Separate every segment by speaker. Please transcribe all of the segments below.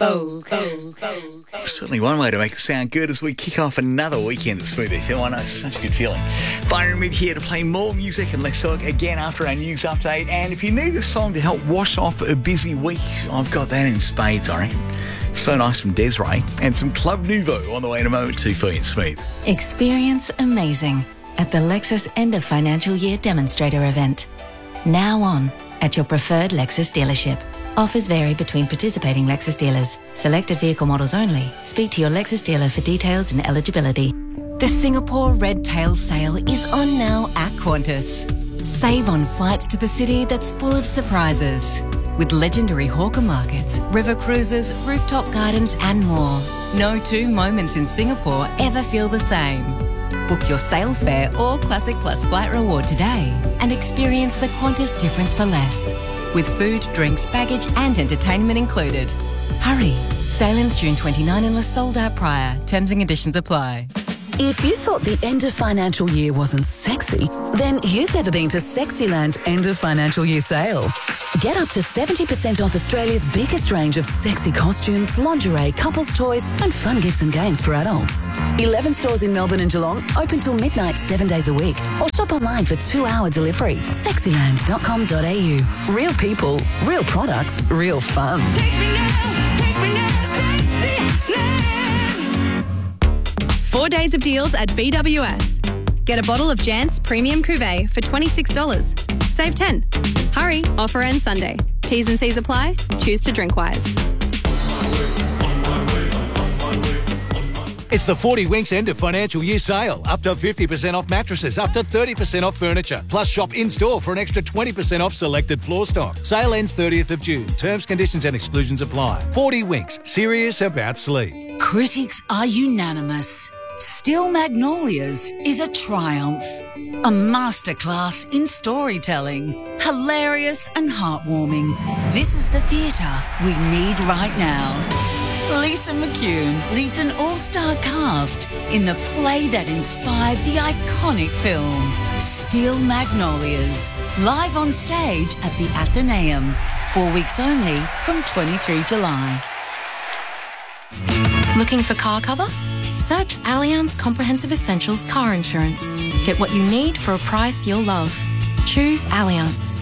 Speaker 1: Certainly one way to make it sound good as we kick off another weekend at Smooth FM. I know, it's such a good feeling. Byron Mid here to play more music, and let's talk again after our news update. And if you need a song to help wash off a busy week, I've got that in spades, I reckon. So Nice from Desiree, and some Club Nouveau on the way in a moment too for you in Smooth.
Speaker 2: Experience amazing at the Lexus End of Financial Year Demonstrator event. Now on at your preferred Lexus dealership. Offers vary between participating Lexus dealers. Selected vehicle models only. Speak to your Lexus dealer for details and eligibility.
Speaker 3: The Singapore Red Tail Sale is on now at Qantas. Save on flights to the city that's full of surprises. With legendary hawker markets, river cruises, rooftop gardens and more. No two moments in Singapore ever feel the same. Book your sale fare or Classic Plus flight reward today and experience the Qantas difference for less. With food, drinks, baggage and entertainment included. Hurry! Sale ends June 29 unless sold out prior. Terms and conditions apply.
Speaker 4: If you thought the end of financial year wasn't sexy, then you've never been to Sexyland's end of financial year sale. Get up to 70% off Australia's biggest range of sexy costumes, lingerie, couples toys and fun gifts and games for adults. 11 stores in Melbourne and Geelong, open till midnight 7 days a week. Or shop online for 2-hour delivery. Sexyland.com.au. Real people, real products, real fun.
Speaker 5: Take me now, Sexyland.
Speaker 6: 4 days of deals at BWS. Get a bottle of Jant's Premium Cuvée for $26. Save 10. Hurry, offer ends Sunday. T's and C's apply. Choose to drink wise.
Speaker 7: It's the 40 Winks end of financial year sale. Up to 50% off mattresses, up to 30% off furniture. Plus shop in-store for an extra 20% off selected floor stock. Sale ends 30th of June. Terms, conditions and exclusions apply. 40 Winks, serious about sleep.
Speaker 4: Critics are unanimous. Still Magnolias is a triumph. A masterclass in storytelling. Hilarious and heartwarming. This is the theatre we need right now. Lisa McCune leads an all-star cast in the play that inspired the iconic film, Steel Magnolias, live on stage at the Athenaeum. 4 weeks only from 23 July.
Speaker 3: Looking for car cover? Search Allianz Comprehensive Essentials Car Insurance. Get what you need for a price you'll love. Choose Allianz.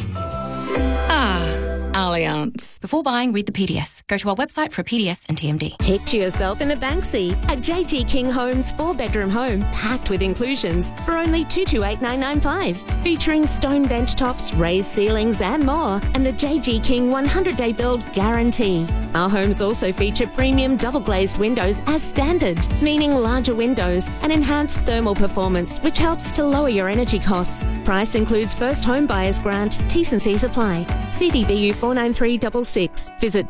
Speaker 3: Allianz. Before buying, read the PDS. Go to our website for a PDS and TMD.
Speaker 8: Picture yourself in a Banksy at JG King Homes 4-bedroom home, packed with inclusions for only $228,995. Featuring stone bench tops, raised ceilings and more, and the JG King 100-day build guarantee. Our homes also feature premium double-glazed windows as standard, meaning larger windows and enhanced thermal performance, which helps to lower your energy costs. Price includes first home buyer's grant. T's and C's apply. CDBU 49366. Visit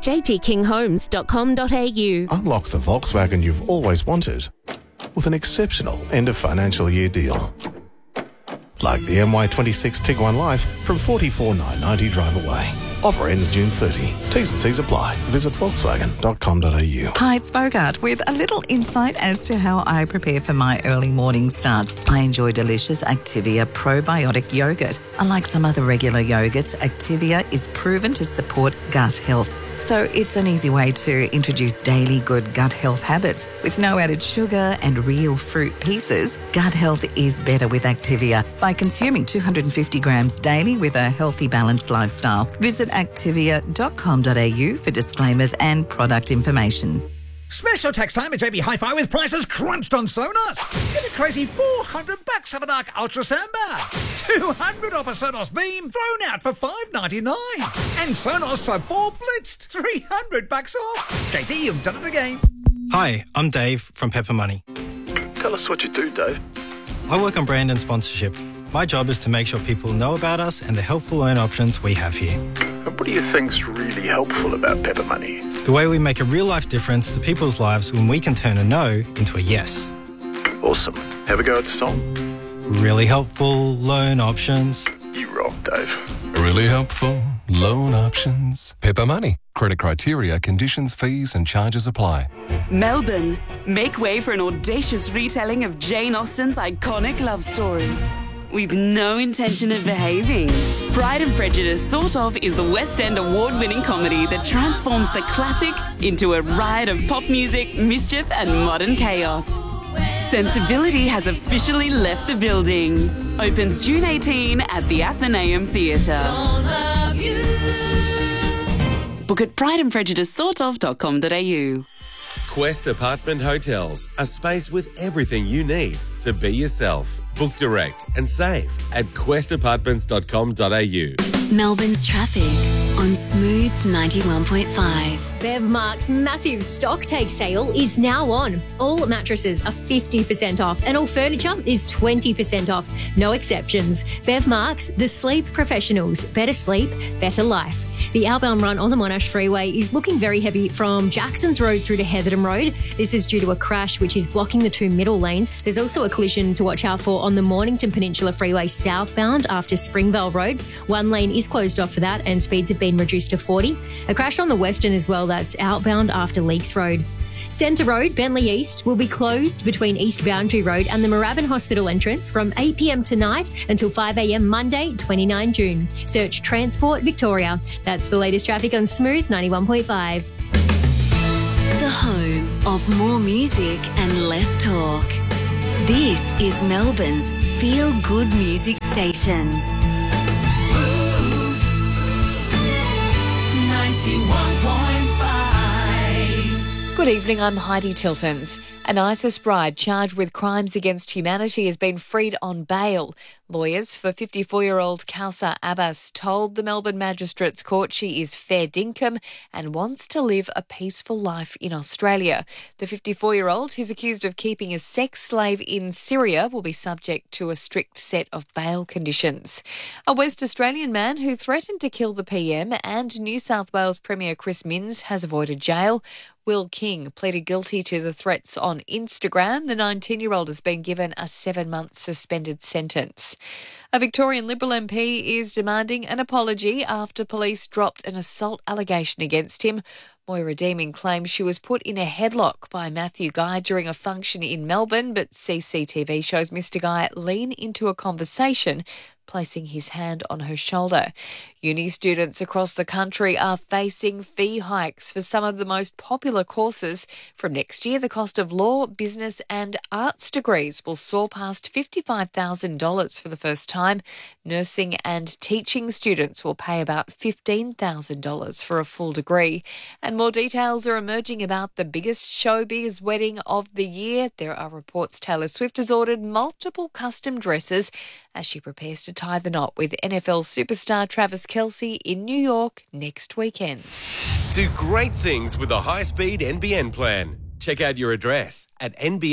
Speaker 8: jgkinghomes.com.au.
Speaker 9: Unlock the Volkswagen you've always wanted with an exceptional end of financial year deal. Like the MY26 Tiguan Life from $44,990 drive away. Offer ends June 30. T's and C's apply. Visit Volkswagen.com.au.
Speaker 10: Hi, it's Bogart with a little insight as to how I prepare for my early morning starts. I enjoy delicious Activia probiotic yogurt. Unlike some other regular yogurts, Activia is proven to support gut health. So it's an easy way to introduce daily good gut health habits. With no added sugar and real fruit pieces, gut health is better with Activia by consuming 250 grams daily with a healthy, balanced lifestyle. Visit activia.com.au for disclaimers and product information.
Speaker 11: Special tax time at JB Hi-Fi with prices crunched on Sonos. Get a crazy $400 of a dark ultrasound bar. $200 off a Sonos Beam thrown out for $599. And Sonos Sub 4 blitzed $300 off. JB, you've done it again.
Speaker 12: Hi, I'm Dave from Pepper Money.
Speaker 9: Tell us what you do, Dave.
Speaker 12: I work on brand and sponsorship. My job is to make sure people know about us and the helpful loan options we have here.
Speaker 9: And what do you think's really helpful about Pepper Money?
Speaker 12: The way we make a real-life difference to people's lives when we can turn a no into a yes.
Speaker 9: Awesome. Have a go at the song.
Speaker 12: Really helpful loan options.
Speaker 9: You rock, Dave.
Speaker 13: Really helpful loan options. Pepper Money. Credit criteria, conditions, fees and charges apply.
Speaker 14: Melbourne, make way for an audacious retelling of Jane Austen's iconic love story. with no intention of behaving. Pride and Prejudice Sort Of is the West End award-winning comedy that transforms the classic into a riot of pop music, mischief and modern chaos. Sensibility has officially left the building. Opens June 18 at the Athenaeum Theatre. Book at prideandprejudicesortof.com.au.
Speaker 15: Quest Apartment Hotels, a space with everything you need to be yourself. Book direct and save at questapartments.com.au.
Speaker 3: Melbourne's traffic on Smooth 91.5.
Speaker 16: Bevmark's massive stock take sale is now on. All mattresses are 50% off and all furniture is 20% off. No exceptions. Bevmark's, the sleep professionals. Better sleep, better life. The outbound run on the Monash Freeway is looking very heavy from Jacksons Road through to Heatherton Road. This is due to a crash which is blocking the two middle lanes. There's also a collision to watch out for on the Mornington Peninsula Freeway southbound after Springvale Road. One lane is closed off for that and speeds have been reduced to 40. A crash on the Western as well, that's outbound after Leakes Road. Centre Road, Bentley East, will be closed between East Boundary Road and the Moorabbin Hospital entrance from 8 p.m. tonight until 5 a.m. Monday, 29 June. Search Transport Victoria. That's the latest traffic on Smooth 91.5.
Speaker 3: The home of more music and less talk. This is Melbourne's feel-good music station.
Speaker 5: Smooth 91.5.
Speaker 17: Good evening, I'm Heidi Tiltons. An ISIS bride charged with crimes against humanity has been freed on bail. Lawyers for 54-year-old Kausar Abbas told the Melbourne Magistrates Court she is fair dinkum and wants to live a peaceful life in Australia. The 54-year-old, who's accused of keeping a sex slave in Syria, will be subject to a strict set of bail conditions. A West Australian man who threatened to kill the PM and New South Wales Premier Chris Minns has avoided jail. Will King pleaded guilty to the threats on Instagram. The 19-year-old has been given a 7-month suspended sentence. A Victorian Liberal MP is demanding an apology after police dropped an assault allegation against him. Moira Deeming claims she was put in a headlock by Matthew Guy during a function in Melbourne, but CCTV shows Mr Guy lean into a conversation, placing his hand on her shoulder. Uni students across the country are facing fee hikes for some of the most popular courses. From next year, the cost of law, business and arts degrees will soar past $55,000 for the first time. Nursing and teaching students will pay about $15,000 for a full degree. And more details are emerging about the biggest showbiz wedding of the year. There are reports Taylor Swift has ordered multiple custom dresses as she prepares to tie the knot with NFL superstar Travis Kelce in New York next weekend.
Speaker 15: Do great things with a high-speed NBN plan. Check out your address at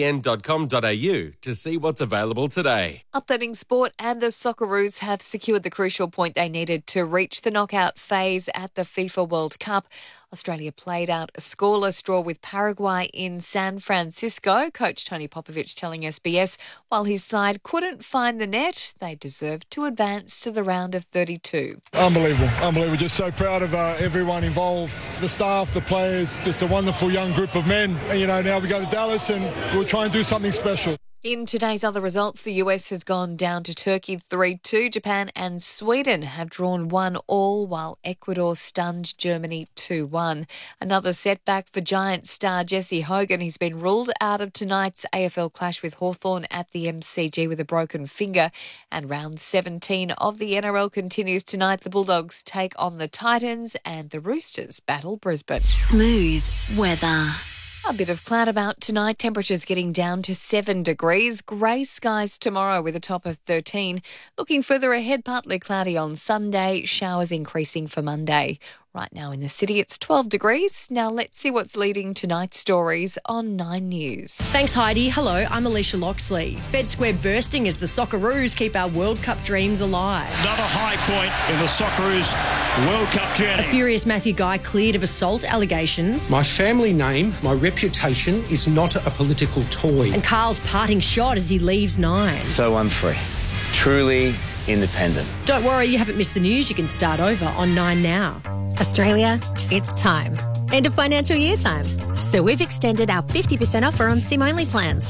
Speaker 15: nbn.com.au to see what's available today.
Speaker 17: Updating sport, and the Socceroos have secured the crucial point they needed to reach the knockout phase at the FIFA World Cup. Australia played out a scoreless draw with Paraguay in San Francisco. Coach Tony Popovich telling SBS while his side couldn't find the net, they deserved to advance to the round of 32.
Speaker 18: Unbelievable. Just so proud of everyone involved, the staff, the players, just a wonderful young group of men. And, now we go to Dallas and we'll try and do something special.
Speaker 17: In today's other results, the US has gone down to Turkey 3-2. Japan and Sweden have drawn 1-1, while Ecuador stunned Germany 2-1. Another setback for Giants star Jesse Hogan. He's been ruled out of tonight's AFL clash with Hawthorn at the MCG with a broken finger. And round 17 of the NRL continues tonight. The Bulldogs take on the Titans and the Roosters battle Brisbane.
Speaker 3: Smooth weather.
Speaker 17: A bit of cloud about tonight, temperatures getting down to 7 degrees. Grey skies tomorrow with a top of 13. Looking further ahead, partly cloudy on Sunday, showers increasing for Monday. Right now in the city, it's 12 degrees. Now let's see what's leading tonight's stories on 9 News.
Speaker 19: Thanks, Heidi. Hello, I'm Alicia Loxley. Fed Square bursting as the Socceroos keep our World Cup dreams alive.
Speaker 20: Another high point in the Socceroos World Cup journey.
Speaker 19: A furious Matthew Guy cleared of assault allegations.
Speaker 21: My family name, my reputation is not a political toy.
Speaker 19: And Carl's parting shot as he leaves Nine.
Speaker 22: So unfree. Truly independent.
Speaker 19: Don't worry, you haven't missed the news. You can start over on 9 now.
Speaker 23: Australia, it's time. End of financial year time. So we've extended our 50% offer on SIM-only plans.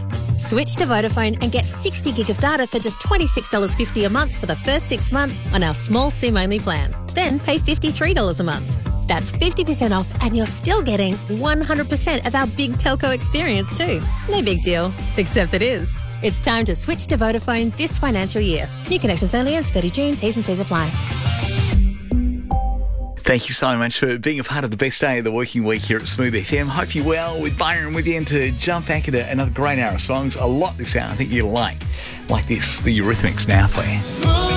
Speaker 23: Switch to Vodafone and get 60 gig of data for just $26.50 a month for the first 6 months on our small SIM-only plan. Then pay $53 a month. That's 50% off and you're still getting 100% of our big telco experience too. No big deal, except it is. It's time to switch to Vodafone this financial year. New connections only ends 30 June. T's and C's apply.
Speaker 1: Thank you so much for being a part of the best day of the working week here at Smooth FM. Hope you're well with Byron with you and to jump back into another great hour of songs. A lot this hour I think you'll like this, the Eurythmics now for you.